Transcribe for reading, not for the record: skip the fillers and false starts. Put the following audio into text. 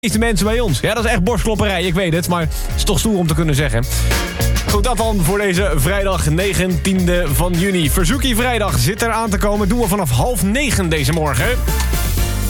meeste mensen bij ons. Ja, dat is echt borstklopperij, ik weet het, maar het is toch stoer om te kunnen zeggen. Goed, dat dan voor deze vrijdag 19e van juni. Verzoekie vrijdag zit er aan te komen. Doen we vanaf 8:30 deze morgen.